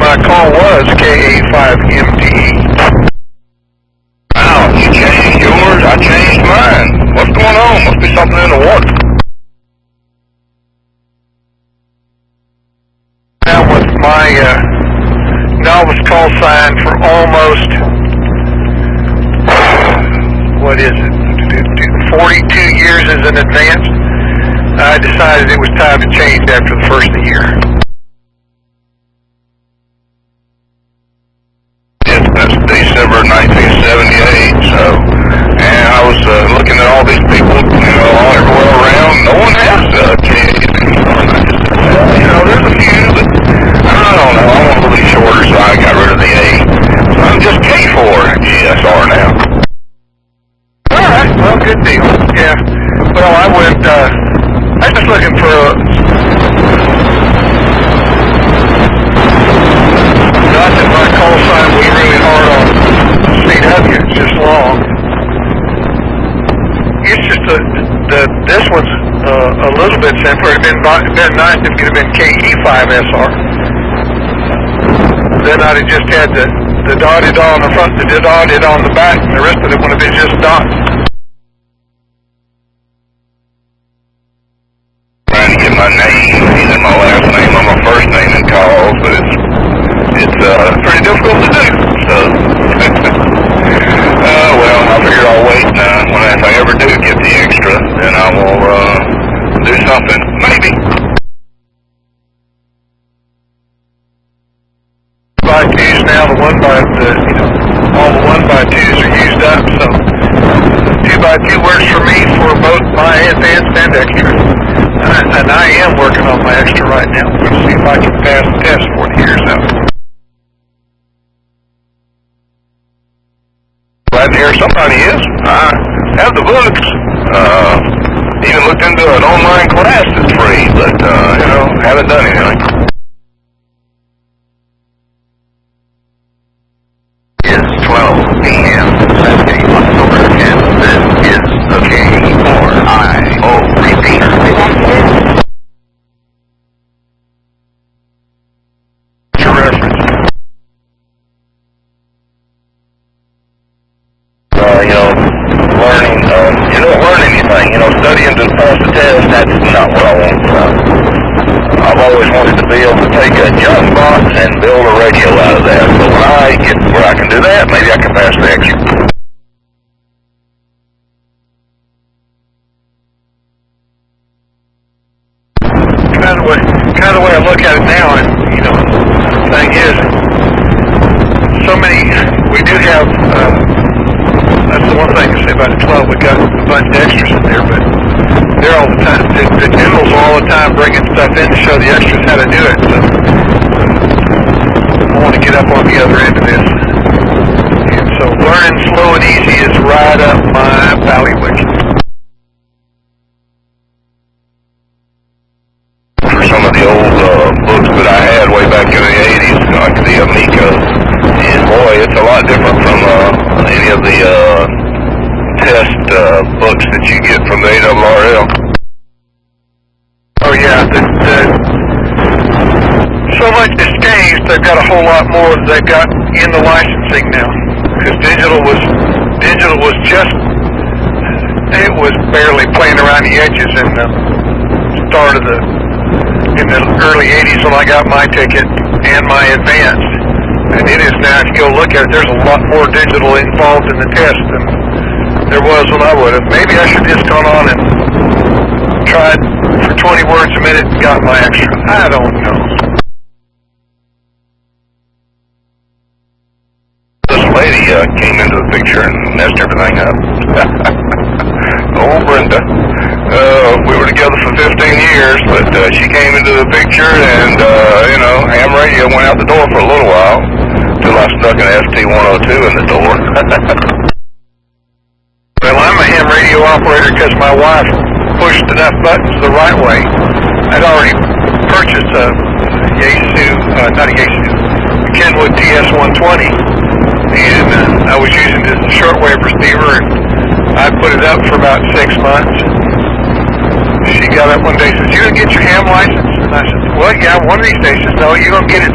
my call was KA5MDE. Wow, you changed yours, I changed mine. What's going on? Must be something in the water. Now with my novice call sign for almost, 42 years as an advance, I decided it was time to change after the first of the year. Yes, that's December 1978, so, and I was looking at all these people, all everywhere around. No one has changed anymore. And I just said, there's a few, but I don't know. I want a little shorter, so I got rid of the A. So I'm just K4 GSR now. All right, well, good deal. Yeah. Well, I was just looking for not that my call sign was really hard on CW, it's just long. It's just this one's a little bit simpler. It'd been nice if it could have been KE5SR. Then I'd have just had the dotted on the front, the dotted on the back, and the rest of it would have been just dots. Trying to get my name, either my last name or my first name in calls, but it's pretty difficult to do. So, well, I figured I'll wait. If I ever do get the extra, then I will do something. Maybe. By twos now, all the 1x2s are used up, so 2x2 works for me for both my advanced and extra. And I am working on my extra right now. I'm going to see if I can pass the test for the years out. Glad to hear somebody is. I have the books. Even looked into an online class that's free, but, haven't done anything. It's 12 p.m. Saturday, October 10th. This is the K4IO repeater. Your reference. Learning, you don't learn anything, studying to pass the test, that's not what I want. I've always wanted to be able to take a junk box and build a radio out of that, so when I get where I can do that, maybe I can pass the extra. Kind of the way I look at it now, and, the thing is, we do have, that's the one thing to say about the 12, we got a bunch of extras in there, but they're all the time, the generals are all the time bringing stuff in to show the extras how to do it, so I want to get up on the other end of this. And so learning slow and easy is right up my bailiwick. For some of the old books that I had way back in the 80s, like the Amico, and boy, it's a lot different from any of the test books that you get from the ARRL. Oh yeah, so much has changed. They've got a whole lot more that they've got in the licensing now. Because digital was just, it was barely playing around the edges in the start of in the early 80s when I got my ticket and my advanced. And it is now, if you go look at it, there's a lot more digital involved in the test than there was when I would have. Maybe I should have just gone on and tried for 20 words a minute and got my extra. I don't know. This lady came into the picture and messed everything up. Oh, Brenda. We were together for 15 years, but she came into the picture and, ham radio went out the door for a little while until I stuck an ST-102 in the door. Well, I'm a ham radio operator because my wife pushed enough buttons the right way. I'd already purchased a Kenwood TS-120, and I was using it as a shortwave receiver, and I put it up for about 6 months. She got up one day and said, "You gonna get your ham license?" And I said, "Well, yeah, one of these days." She said, "No, you're gonna get it